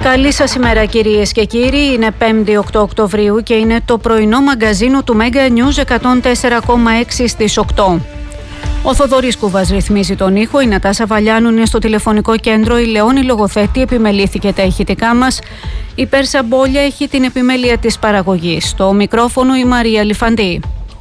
Καλή σας ημέρα κυρίες και κύριοι, είναι 5η 8 Οκτωβρίου και είναι το πρωινό μαγκαζίνο του Mega News 104,6 στις 8. Ο Θοδωρής Κούβας ρυθμίζει τον ήχο, η Νατάσα Βαλιάνου είναι στο τηλεφωνικό κέντρο, η Λεόνη Λογοθέτη επιμελήθηκε τα ηχητικά μας, η Πέρσα Μπόλια έχει την επιμέλεια της παραγωγής. Στο μικρόφωνο η Μαρία Λιφαντή.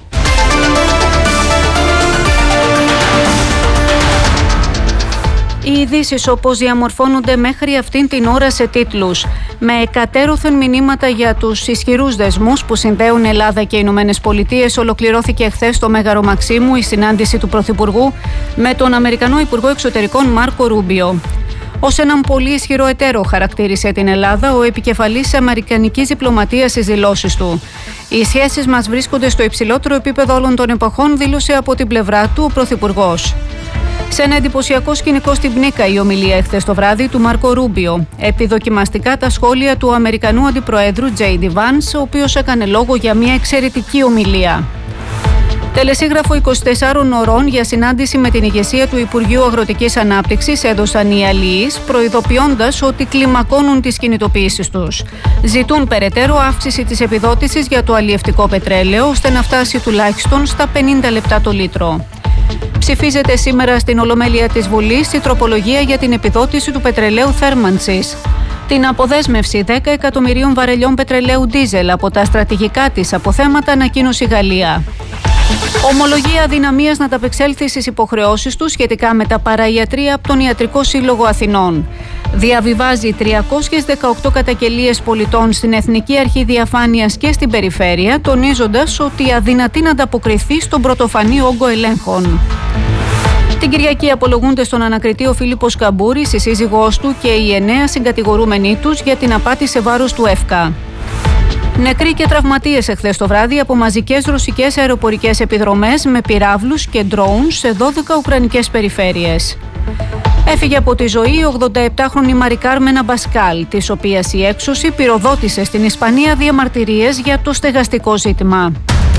Οι ειδήσεις όπως διαμορφώνονται μέχρι αυτήν την ώρα σε τίτλους. Με εκατέρωθεν μηνύματα για τους ισχυρούς δεσμούς που συνδέουν Ελλάδα και Ηνωμένες Πολιτείες, ολοκληρώθηκε χθες στο Μέγαρο Μαξίμου η συνάντηση του Πρωθυπουργού με τον Αμερικανό Υπουργό Εξωτερικών Μάρκο Ρούμπιο. Ως έναν πολύ ισχυρό εταίρο χαρακτήρισε την Ελλάδα ο επικεφαλής της αμερικανικής διπλωματίας στις δηλώσεις του. Οι σχέσεις μας βρίσκονται στο υψηλότερο επίπεδο όλων των εποχών, δήλωσε από την πλευρά του ο Πρωθυπουργός. Σε ένα εντυπωσιακό σκηνικό στην Πνίκα η ομιλία εχθές το βράδυ του Μάρκο Ρούμπιο. Επιδοκιμαστικά τα σχόλια του Αμερικανού Αντιπροέδρου J.D. Vance, ο οποίος έκανε λόγο για μια εξαιρετική ομιλία. Τελεσίγραφο 24 ωρών για συνάντηση με την ηγεσία του Υπουργείου Αγροτικής Ανάπτυξης έδωσαν οι αλληλείς, προειδοποιώντας ότι κλιμακώνουν τις κινητοποιήσεις τους. Ζητούν περαιτέρω αύξηση της επιδότησης για το αλλιευτικό πετρέλαιο, ώστε να φτάσει τουλάχιστον στα 50 λεπτά το λίτρο. Ψηφίζεται σήμερα στην Ολομέλεια της Βουλής η τροπολογία για την επιδότηση του πετρελαίου θέρμανσης. Την αποδέσμευση 10 εκατομμυρίων βαρελιών πετρελαίου ντίζελ από τα στρατηγικά της αποθέματα ανακοίνωσε η Γαλλία. Ομολογία αδυναμίας να ταπεξέλθει στις υποχρεώσεις του σχετικά με τα παραϊατρία από τον Ιατρικό Σύλλογο Αθηνών. Διαβιβάζει 318 καταγγελίες πολιτών στην Εθνική Αρχή Διαφάνειας και στην Περιφέρεια, τονίζοντας ότι αδυνατεί να ανταποκριθεί στον πρωτοφανή όγκο ελέγχων. Την Κυριακή απολογούνται στον ανακριτή ο Φίλιππος Καμπούρης, η σύζυγός του και οι 9 συγκατηγορούμενοι τους για την απάτη σε βάρος του ΕΦΚΑ. Νεκροί και τραυματίες εχθές το βράδυ από μαζικές ρωσικές αεροπορικές επιδρομές με πυράβλους και ντρόουν σε 12 ουκρανικές περιφέρειες. Έφυγε από τη ζωή η 87χρονη Μαρι Κάρμενα Μπασκάλ, της οποίας η έξωση πυροδότησε στην Ισπανία διαμαρτυρίες για το στεγαστικό ζήτημα.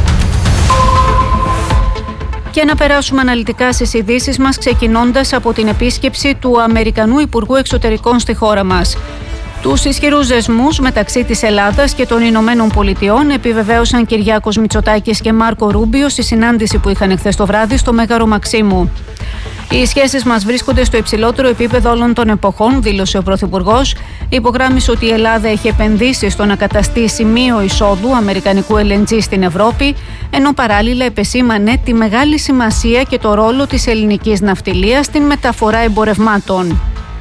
Και να περάσουμε αναλυτικά στις ειδήσεις μας, ξεκινώντας από την επίσκεψη του Αμερικανού Υπουργού Εξωτερικών στη χώρα μας. Τους ισχυρούς δεσμούς μεταξύ της Ελλάδας και των Ηνωμένων Πολιτειών επιβεβαίωσαν Κυριάκος Μητσοτάκης και Μάρκο Ρούμπιο στη συνάντηση που είχαν εχθές το βράδυ στο Μέγαρο Μαξίμου. Οι σχέσεις μας βρίσκονται στο υψηλότερο επίπεδο όλων των εποχών, δήλωσε ο Πρωθυπουργός. Υπογράμμισε ότι η Ελλάδα έχει επενδύσει στο να καταστεί σημείο εισόδου αμερικανικού LNG στην Ευρώπη, ενώ παράλληλα επεσήμανε τη μεγάλη σημασία και το ρόλο της ελληνικής ναυτιλίας στην μεταφορά εμπορευμάτων.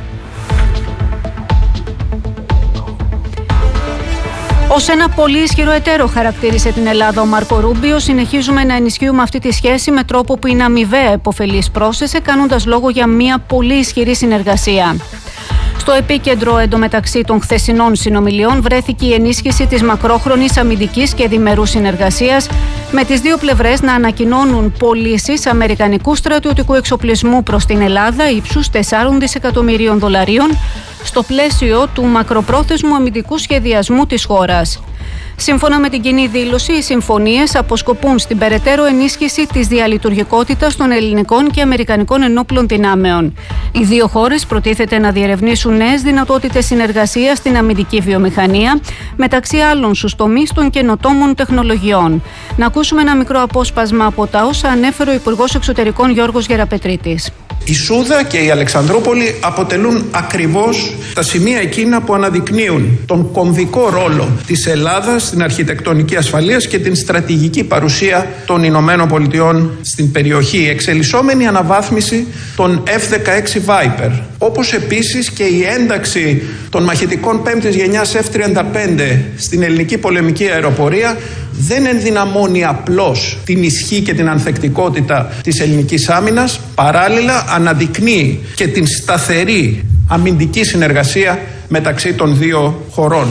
Ως ένα πολύ ισχυρό εταίρο χαρακτήρισε την Ελλάδα ο Μάρκο Ρούμπιο. Συνεχίζουμε να ενισχύουμε αυτή τη σχέση με τρόπο που είναι αμοιβαία επωφελής πρόσθεσε, κάνοντας λόγο για μια πολύ ισχυρή συνεργασία. Στο επίκεντρο εντωμεταξύ των χθεσινών συνομιλιών βρέθηκε η ενίσχυση της μακρόχρονης αμυντικής και διμερούς συνεργασίας, με τις δύο πλευρές να ανακοινώνουν πωλήσεις αμερικανικού στρατιωτικού εξοπλισμού προς την Ελλάδα ύψους 4 δισεκατομμυρίων δολαρίων στο πλαίσιο του μακροπρόθεσμου αμυντικού σχεδιασμού της χώρας. Σύμφωνα με την κοινή δήλωση, οι συμφωνίες αποσκοπούν στην περαιτέρω ενίσχυση της διαλειτουργικότητας των ελληνικών και αμερικανικών ενόπλων δυνάμεων. Οι δύο χώρες προτίθεται να διερευνήσουν νέες δυνατότητες συνεργασίας στην αμυντική βιομηχανία, μεταξύ άλλων στους τομείς των καινοτόμων τεχνολογιών. Να ακούσουμε ένα μικρό απόσπασμα από τα όσα ανέφερε ο Υπουργός Εξωτερικών Γιώργος Γεραπετρίτης. Η Σούδα και η Αλεξανδρούπολη αποτελούν ακριβώς τα σημεία εκείνα που αναδεικνύουν τον κομβικό ρόλο της Ελλάδας στην αρχιτεκτονική ασφαλείας και την στρατηγική παρουσία των Ηνωμένων Πολιτειών στην περιοχή. Η εξελισσόμενη αναβάθμιση των F-16 Viper, όπως επίσης και η ένταξη των μαχητικών 5ης γενιάς F-35 στην ελληνική πολεμική αεροπορία, δεν ενδυναμώνει απλώς την ισχύ και την ανθεκτικότητα της ελληνικής άμυνας, παράλληλα αναδεικνύει και την σταθερή αμυντική συνεργασία μεταξύ των δύο χωρών.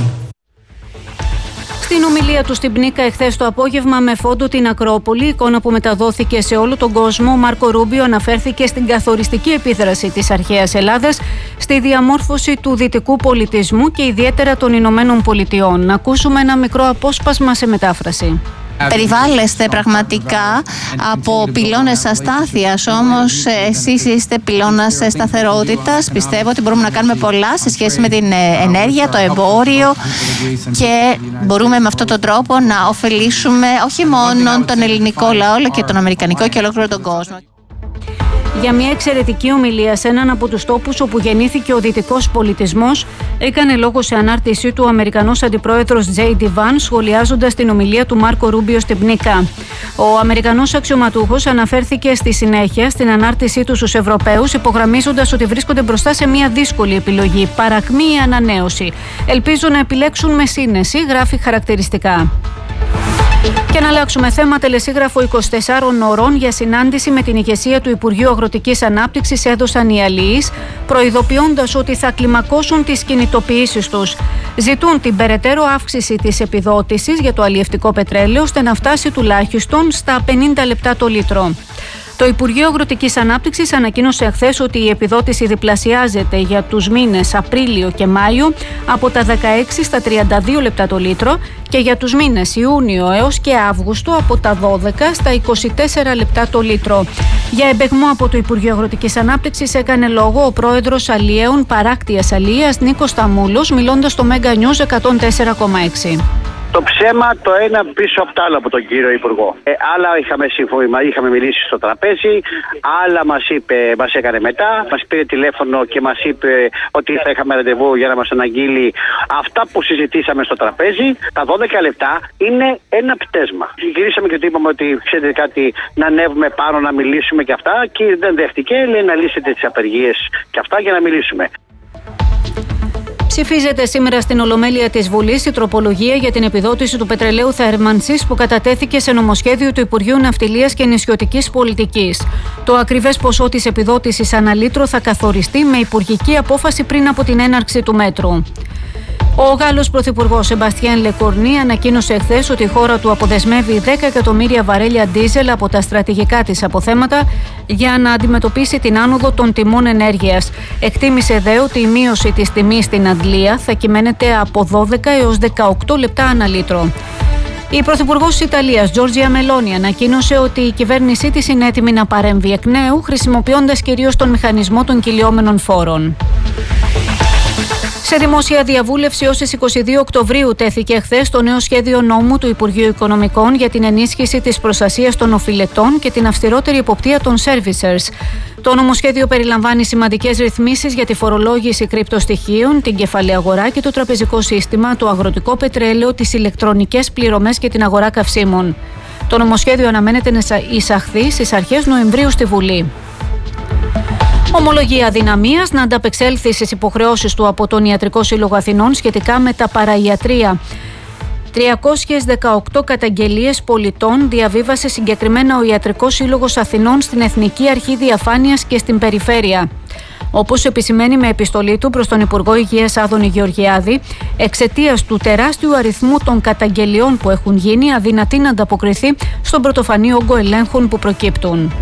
Στην ομιλία του στην Πνίκα εχθές το απόγευμα με φόντο την Ακρόπολη, εικόνα που μεταδόθηκε σε όλο τον κόσμο, ο Μάρκο Ρούμπιο αναφέρθηκε στην καθοριστική επίδραση της αρχαίας Ελλάδας στη διαμόρφωση του δυτικού πολιτισμού και ιδιαίτερα των Ηνωμένων Πολιτειών. Να ακούσουμε ένα μικρό απόσπασμα σε μετάφραση. Περιβάλλεστε πραγματικά από πυλώνες αστάθειας, όμως εσείς είστε πυλώνας σταθερότητας. Πιστεύω ότι μπορούμε να κάνουμε πολλά σε σχέση με την ενέργεια, το εμπόριο και μπορούμε με αυτόν τον τρόπο να ωφελήσουμε όχι μόνο τον ελληνικό λαό, αλλά και τον αμερικανικό και ολόκληρο τον κόσμο. Για μια εξαιρετική ομιλία σε έναν από τους τόπους όπου γεννήθηκε ο δυτικός πολιτισμός, έκανε λόγο σε ανάρτησή του ο Αμερικανός Αντιπρόεδρος J.D. Vance, σχολιάζοντας την ομιλία του Μάρκο Ρούμπιο στην ΠΝΙΚΑ. Ο Αμερικανός αξιωματούχος αναφέρθηκε στη συνέχεια στην ανάρτησή του στους Ευρωπαίους, υπογραμμίζοντας ότι βρίσκονται μπροστά σε μια δύσκολη επιλογή, παρακμή ή ανανέωση. Ελπίζω να επιλέξουν με σύνεση, γράφει χαρακτηριστικά. Και να αλλάξουμε θέμα, τελεσίγραφο 24 ώρων για συνάντηση με την ηγεσία του Υπουργείου Αγροτικής Ανάπτυξης έδωσαν οι αλληλείς, προειδοποιώντας ότι θα κλιμακώσουν τις κινητοποιήσεις τους. Ζητούν την περαιτέρω αύξηση της επιδότησης για το αλλιευτικό πετρέλαιο, ώστε να φτάσει τουλάχιστον στα 50 λεπτά το λίτρο. Το Υπουργείο Αγροτικής Ανάπτυξης ανακοίνωσε χθες ότι η επιδότηση διπλασιάζεται για τους μήνες Απρίλιο και Μάιο από τα 16 στα 32 λεπτά το λίτρο και για τους μήνες Ιούνιο έως και Αύγουστο από τα 12 στα 24 λεπτά το λίτρο. Για εμπεγμό από το Υπουργείο Αγροτικής Ανάπτυξης έκανε λόγο ο πρόεδρος Αλλιέων Παράκτειας Αλίας Νίκος Σταμούλος, μιλώντας στο Mega News 104,6. Το ψέμα το ένα πίσω από το άλλο από τον κύριο Υπουργό. Άλλα είχαμε μιλήσει στο τραπέζι, άλλα μας έκανε μετά. Μας πήρε τηλέφωνο και μας είπε ότι θα είχαμε ραντεβού για να μας αναγγείλει αυτά που συζητήσαμε στο τραπέζι. Τα 12 λεπτά είναι ένα πτέσμα. Γυρίσαμε και του είπαμε ότι ξέρετε κάτι, να ανέβουμε πάνω να μιλήσουμε και αυτά. Και δεν δέχτηκε, λέει να λύσετε τις απεργίες και αυτά για να μιλήσουμε. Ψηφίζεται σήμερα στην Ολομέλεια της Βουλής η τροπολογία για την επιδότηση του πετρελαίου θέρμανσης που κατατέθηκε σε νομοσχέδιο του Υπουργείου Ναυτιλίας και Νησιωτικής Πολιτικής. Το ακριβές ποσό της επιδότησης ανά λίτρο θα καθοριστεί με υπουργική απόφαση πριν από την έναρξη του μέτρου. Ο Γάλλος Πρωθυπουργός Σεμπαστιέν Λεκορνί ανακοίνωσε χθες ότι η χώρα του αποδεσμεύει 10 εκατομμύρια βαρέλια ντίζελ από τα στρατηγικά της αποθέματα για να αντιμετωπίσει την άνοδο των τιμών ενέργειας. Εκτίμησε δε ότι η μείωση της τιμής στην Αντλία θα κυμαίνεται από 12 έως 18 λεπτά ανά λίτρο. Η Πρωθυπουργός της Ιταλίας, Τζόρτζια Μελόνι, ανακοίνωσε ότι η κυβέρνησή της είναι έτοιμη να παρέμβει εκ νέου, χρησιμοποιώντας κυρίως τον μηχανισμό των κυλιόμενων φόρων. Σε δημόσια διαβούλευση ως τις 22 Οκτωβρίου τέθηκε χθες το νέο σχέδιο νόμου του Υπουργείου Οικονομικών για την ενίσχυση της προστασίας των οφειλετών και την αυστηρότερη εποπτεία των servicers. Το νομοσχέδιο περιλαμβάνει σημαντικές ρυθμίσεις για τη φορολόγηση κρυπτοστοιχείων, την κεφαλαία αγορά και το τραπεζικό σύστημα, το αγροτικό πετρέλαιο, τις ηλεκτρονικές πληρωμές και την αγορά καυσίμων. Το νομοσχέδιο αναμένεται να εισαχθεί στις αρχές Νοεμβρίου στη Βουλή. Ομολογεί αδυναμίας να ανταπεξέλθει στις υποχρεώσεις του από τον Ιατρικό Σύλλογο Αθηνών σχετικά με τα παραϊατρεία. 318 καταγγελίες πολιτών διαβίβασε συγκεκριμένα ο Ιατρικός Σύλλογος Αθηνών στην Εθνική Αρχή Διαφάνειας και στην Περιφέρεια. Όπως επισημαίνει με επιστολή του προς τον Υπουργό Υγείας Άδωνη Γεωργιάδη, εξαιτίας του τεράστιου αριθμού των καταγγελιών που έχουν γίνει, αδυνατεί να ανταποκριθεί στον πρωτοφανή όγκο ελέγχων που προκύπτουν.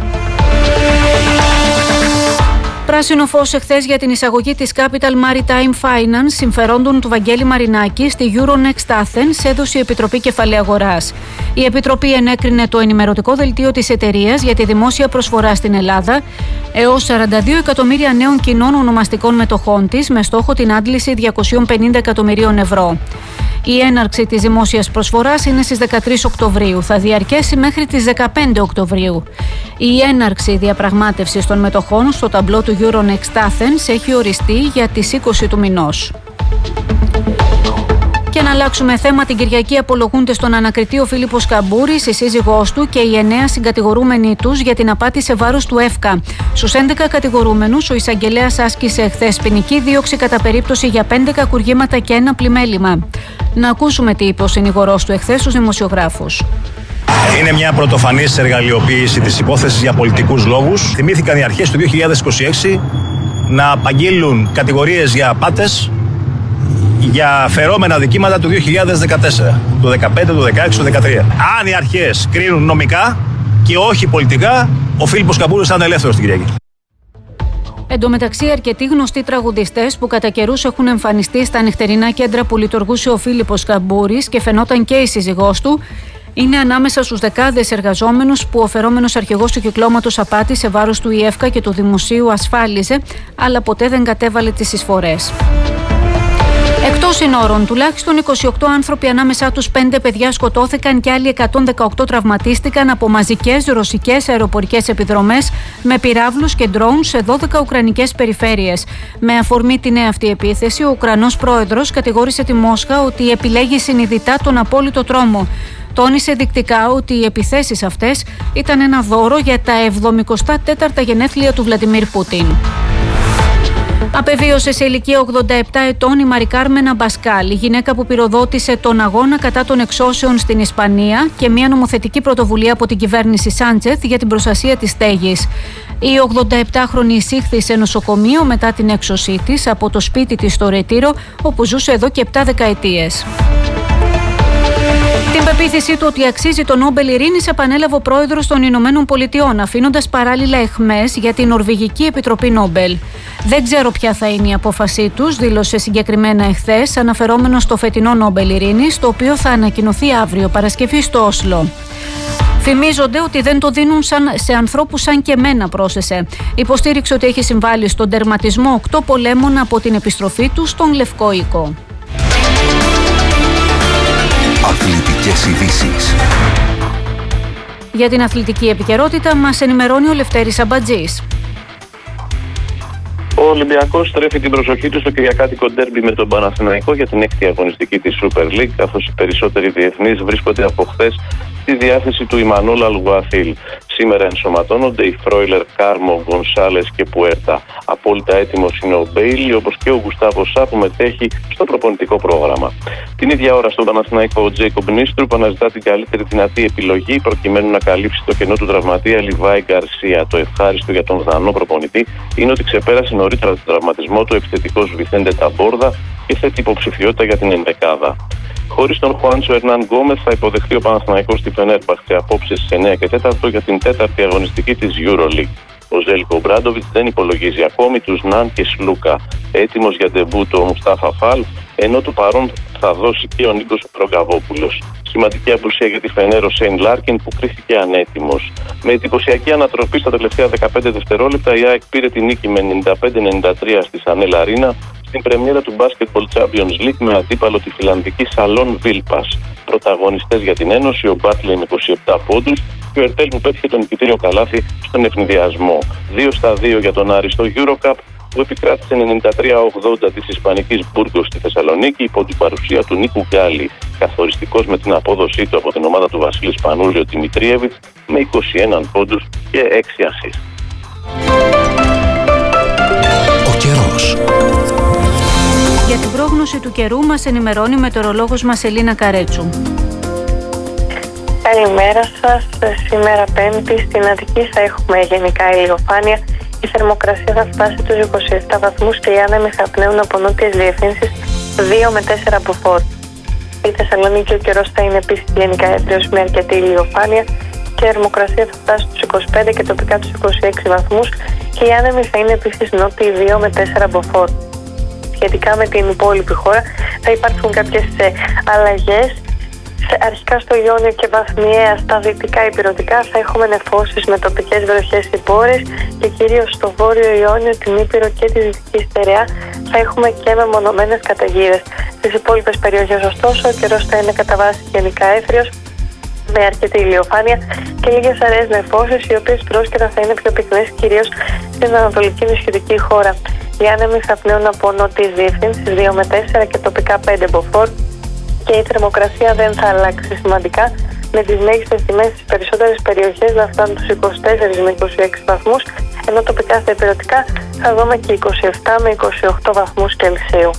Πράσινο φως εχθές για την εισαγωγή της Capital Maritime Finance συμφερόντων του Βαγγέλη Μαρινάκη στη Euronext Athens έδωσε η Επιτροπή Κεφαλαίου Αγοράς. Η Επιτροπή ενέκρινε το ενημερωτικό δελτίο της εταιρείας για τη δημόσια προσφορά στην Ελλάδα έως 42 εκατομμύρια νέων κοινών ονομαστικών μετοχών της με στόχο την άντληση 250 εκατομμυρίων ευρώ. Η έναρξη της δημόσιας προσφοράς είναι στις 13 Οκτωβρίου. Θα διαρκέσει μέχρι τις 15 Οκτωβρίου. Η έναρξη διαπραγμάτευσης των μετοχών στο ταμπλό του Euronext Athens έχει οριστεί για τις 20 του μηνός. Και να αλλάξουμε θέμα, την Κυριακή απολογούνται στον ανακριτή ο Φίλιππος Καμπούρης, η σύζυγός του και οι 9 συγκατηγορούμενοι τους για την απάτη σε βάρος του ΕΦΚΑ. Στους 11 κατηγορούμενους ο εισαγγελέας άσκησε χθες ποινική δίωξη κατά περίπτωση για 5 κακουργήματα και 1 πλημέλημα. Να ακούσουμε τι είπε ο συνηγορός του εχθές στους δημοσιογράφους. Είναι μια πρωτοφανής εργαλειοποίηση της υπόθεσης για πολιτικούς λόγους. Θυμήθηκαν οι αρχές του 2026 να απαγγείλουν κατηγορίες για απάτες για φερόμενα δικήματα του 2014, του 2015, του 2016, του 2013. Αν οι αρχές κρίνουν νομικά και όχι πολιτικά, ο Φίλιππος Καμπούρης θα είναι ελεύθερος την Κυριακή. Εν τω μεταξύ, αρκετοί γνωστοί τραγουδιστές που κατά καιρούς έχουν εμφανιστεί στα νυχτερινά κέντρα που λειτουργούσε ο Φίλιππος Καμπούρης και φαινόταν και η σύζυγός του, Είναι ανάμεσα στους δεκάδες εργαζόμενους που ο φερόμενος αρχηγός του κυκλώματος απάτη σε βάρος του ΙΕΦΚΑ και του Δημοσίου ασφάλιζε, αλλά ποτέ δεν κατέβαλε τις εισφορές. Εκτός συνόρων, τουλάχιστον 28 άνθρωποι, ανάμεσά τους 5 παιδιά, σκοτώθηκαν και άλλοι 118 τραυματίστηκαν από μαζικές ρωσικές αεροπορικές επιδρομές με πυράβλους και ντρόουν σε 12 ουκρανικές περιφέρειες. Με αφορμή τη νέα αυτή επίθεση, ο Ουκρανός πρόεδρος κατηγόρησε τη Μόσχα ότι επιλέγει συνειδητά τον απόλυτο τρόμο. Τόνισε δεικτικά ότι οι επιθέσεις αυτές ήταν ένα δώρο για τα 74 γενέθλια του Βλαντιμίρ Πούτιν. Απεβίωσε σε ηλικία 87 ετών η Μαρικάρμενα Μπασκάλ, η γυναίκα που πυροδότησε τον αγώνα κατά των εξώσεων στην Ισπανία και μια νομοθετική πρωτοβουλία από την κυβέρνηση Σάντσεθ για την προστασία της στέγης. Η 87χρονη εισήχθη σε νοσοκομείο μετά την έξωσή της από το σπίτι της στο Ρετήρο, όπου ζούσε εδώ και 7 δεκαετίες. Την πεποίθησή του ότι αξίζει το Νόμπελ Ειρήνης επανέλαβε ο πρόεδρος των Ηνωμένων Πολιτειών, αφήνοντας παράλληλα αιχμές για την Νορβηγική Επιτροπή Νόμπελ. Δεν ξέρω ποια θα είναι η απόφασή τους, δήλωσε συγκεκριμένα εχθές, αναφερόμενος στο φετινό Νόμπελ Ειρήνης, το οποίο θα ανακοινωθεί αύριο Παρασκευή στο Όσλο. Φημίζονται ότι δεν το δίνουν σε ανθρώπους σαν και εμένα, πρόσθεσε. Υποστήριξε ότι έχει συμβάλει στον τερματισμό 8 πολέμων από την επιστροφή του στον Λευκό Οίκο. Αθλητικές ειδήσεις. Για την αθλητική επικαιρότητα μας ενημερώνει ο Λευτέρης Αμπατζής. Ο Ολυμπιακός στρέφει την προσοχή του στο κυριακάτικο ντέρμπι με τον Παναθηναϊκό για την 6η αγωνιστική της Super League, καθώς οι περισσότεροι διεθνείς βρίσκονται από χθες στη διάθεση του Ιμανόλ Αλγουαθίλ. Σήμερα ενσωματώνονται οι Φρόιλερ, Κάρμο, Γκονσάλες και Πουέρτα. Απόλυτα έτοιμος είναι ο Μπέιλι, όπως και ο Γκουστάβο Σά που μετέχει στο προπονητικό πρόγραμμα. Την ίδια ώρα στον Παναθηναϊκό, ο Τζέικομπ Νίστρουπ αναζητά την καλύτερη δυνατή επιλογή προκειμένου να καλύψει το κενό του τραυματία Λιβάη Γκαρσία. Το ευχάριστο για τον Δανό προπονητή είναι ότι ξεπέρασε νωρίτερα τον τραυματισμό του επιθετικός Βιθέντε Ταμπόρδα και θέτει υποψηφιότητα για την ενδεκάδα. Χωρίς τον Χουάντσο Ερνάν Γκόμεθ θα υποδεχτεί ο Παναθηναϊκός στη Φενέρμπαχτσε απόψε στις 9 και 4 για την 4η αγωνιστική της EuroLeague. Ο Ζέλκο Μπράντοβιτς δεν υπολογίζει ακόμη τους Ναν και Σλούκα. Έτοιμος για ντεμπούτο ο Μουστάφα Φαλ, ενώ του παρόν θα δώσει και ο Νίκος Ρογκαβόπουλος. Σημαντική απουσία για τη Φενέρ ο Σέιν Λάρκιν που κρίθηκε ανέτοιμος. Με εντυπωσιακή ανατροπή στα τελευταία 15 δευτερόλεπτα, η ΑΕΚ πήρε τη νίκη με 95-93 στη Σανέλ Αρίνα στην πρεμιέρα του Basketball Champions League με αντίπαλο τη φιλανδική Σαλόν Βίλπας. Πρωταγωνιστές για την Ένωση, ο Μπάτλε με 27 πόντους και ο Ερτέλ που πέτυχε τον νικητήριο καλάθι στον ευνηδιασμό. 2-2 για τον Άρη στο EuroCup που επικράτησε 93-80 της Ισπανικής Μπουργκος στη Θεσσαλονίκη υπό την παρουσία του Νίκου Γκάλι, καθοριστικός με την απόδοσή του από την ομάδα του Βασίλη Σπανούλη ο Δημητρίεβιτς με 21 πόντους και 6 ασίστ. Ο καιρός. Για την πρόγνωση του καιρού μας ενημερώνει η μετεωρολόγος μας Ελίνα Καρέτσου. Καλημέρα σας. Σήμερα Πέμπτη στην Αττική θα έχουμε γενικά ηλιοφάνεια. Η θερμοκρασία θα φτάσει τους 27 βαθμούς και οι άνεμοι θα πνέουν από νότιες διευθύνσεις 2 με 4 από φόρ. Στη Θεσσαλονίκη ο καιρός θα είναι επίσης γενικά έτριος με αρκετή ηλιοφάνεια και η θερμοκρασία θα φτάσει στους 25 και τοπικά τους 26 βαθμούς και οι άνεμοι θα είναι επίσης νότιοι 2 με 4 από φόρ. Σχετικά με την υπόλοιπη χώρα θα υπάρξουν κάποιες αλλαγές. Αρχικά στο Ιόνιο και βαθμιαία στα δυτικά υπηρετικά θα έχουμε νεφώσεις με τοπικές βροχές υπόρες και κυρίως στο βόρειο Ιόνιο, την Ήπειρο και τη Δυτική Στερεά θα έχουμε και μεμονωμένες καταιγίδες. Στις υπόλοιπες περιοχές ωστόσο ο καιρός θα είναι κατά βάση γενικά εύθριος με αρκετή ηλιοφάνεια και λίγες αραιές νεφώσεις, οι οποίες πρόσκαιρα θα είναι πιο πυκνές κυρίως στην ανατολική νησιωτική χώρα. Οι άνεμοι θα πνέουν από νότιες διευθύνσεις 2 με 4 και τοπικά 5 από φόρ και η θερμοκρασία δεν θα αλλάξει σημαντικά, με τις μέγιστες τιμές στις περισσότερες περιοχές να φτάνουν τους 24 με 26 βαθμούς, ενώ τοπικά στα υπηρετικά θα δούμε και 27 με 28 βαθμούς Κελσίου.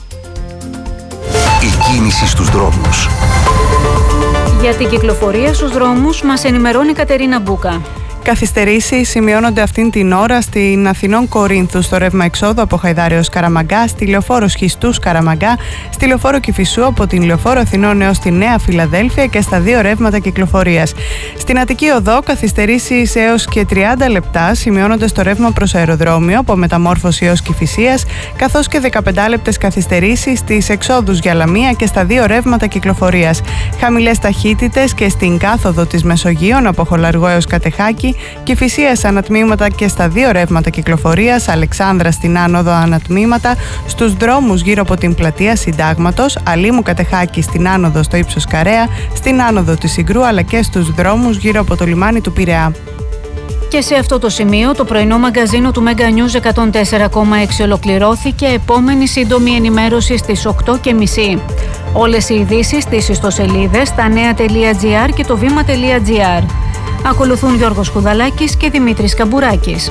Η κίνηση στους δρόμους. Για την κυκλοφορία στους δρόμους μας ενημερώνει η Κατερίνα Μπούκα. Καθυστερήσεις σημειώνονται αυτήν την ώρα στην Αθηνών Κορίνθου στο ρεύμα εξόδου από Χαϊδάρεως Καραμαγκά, στη λεωφόρο Σχιστούς Καραμαγκά, στη λεωφόρο Κηφισού από την λεωφόρο Αθηνών έως τη Νέα Φιλαδέλφια και στα 2 ρεύματα κυκλοφορίας. Στην Αττική Οδό καθυστερήσεις έως και 30 λεπτά σημειώνονται στο ρεύμα προς αεροδρόμιο από Μεταμόρφωση έως Κηφισίας, καθώς και 15 λεπτές καθυστερήσεις στις εξόδους για Λαμία και στα 2 ρεύματα κυκλοφορίας. Χαμηλές ταχύτητες και στην κάθοδο της Μεσογείων από Χολαργό έως Κατεχάκη, Κηφισίας ανατμήματα και στα 2 ρεύματα κυκλοφορίας, Αλεξάνδρα στην άνοδο ανατμήματα, στους δρόμους γύρω από την πλατεία Συντάγματος, Αλήμου Κατεχάκη στην άνοδο στο ύψος Καρέα, στην άνοδο της Συγκρού αλλά και στους δρόμους γύρω από το λιμάνι του Πειραιά. Και σε αυτό το σημείο το πρωινό μαγκαζίνο του Mega News 104,6 ολοκληρώθηκε. Επόμενη σύντομη ενημέρωση στις 8:30. Όλες οι ειδήσεις στις ιστοσελίδες stanea.gr και το vima.gr. Ακολουθούν Γιώργος Κουδαλάκης και Δημήτρης Καμπουράκης.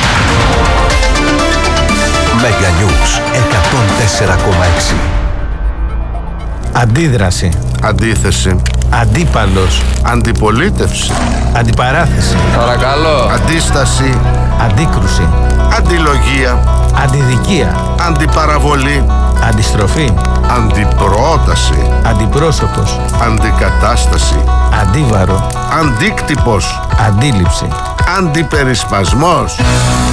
Mega News 104,6. Αντίδραση. Αντίθεση. Αντίπαλος. Αντιπολίτευση. Αντιπαράθεση. Παρακαλώ. Αντίσταση. Αντίκρουση. Αντιλογία. Αντιδικία. Αντιπαραβολή. Αντιστροφή. Αντιπρόταση. Αντιπρόσωπος. Αντικατάσταση. Αντίβαρο. Αντίκτυπος. Αντίληψη. Αντιπερισπασμός.